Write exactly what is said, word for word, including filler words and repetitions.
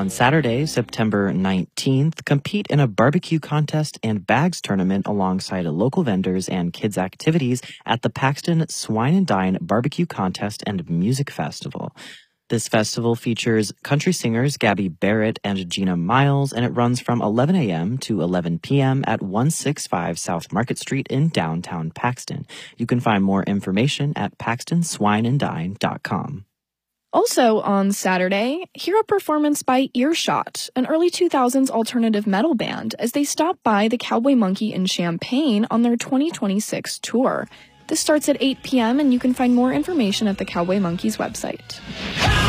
On Saturday, September nineteenth, compete in a barbecue contest and bags tournament alongside local vendors and kids' activities at the Paxton Swine and Dine Barbecue Contest and Music Festival. This festival features country singers Gabby Barrett and Gina Miles, and it runs from eleven a.m. to eleven p.m. at one sixty-five South Market Street in downtown Paxton. You can find more information at paxton swine and dine dot com. Also on Saturday, hear a performance by Earshot, an early two thousands alternative metal band, as they stop by the Cowboy Monkey in Champaign on their twenty twenty-six tour. This starts at eight p.m. and you can find more information at the Cowboy Monkeys website.